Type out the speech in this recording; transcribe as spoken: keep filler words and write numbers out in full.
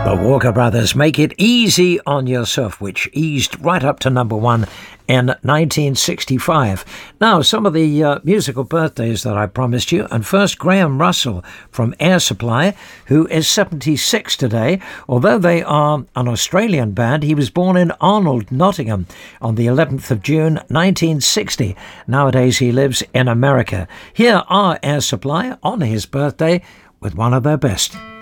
The Walker Brothers, Make It Easy on Yourself, which eased right up to number one in nineteen sixty-five. Now, some of the uh, musical birthdays that I promised you. And first, Graham Russell from Air Supply, who is seventy-six today. Although they are an Australian band, he was born in Arnold, Nottingham on the eleventh of June, nineteen sixty. Nowadays, he lives in America. Here are Air Supply on his birthday with one of their best.